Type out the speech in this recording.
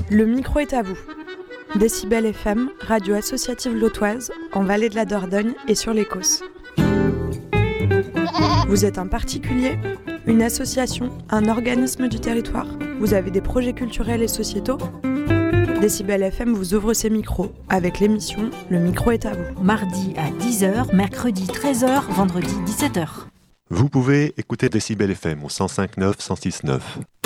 Le micro est à vous. Décibel FM, radio associative lotoise, en Vallée de la Dordogne et sur les Causses. Vous êtes un particulier, une association, un organisme du territoire? Vous avez des projets culturels et sociétaux? Décibel FM vous ouvre ses micros avec l'émission Le micro est à vous. Mardi à 10h, mercredi 13h, vendredi 17h. Vous pouvez écouter Décibel FM au 105.9, 106.9.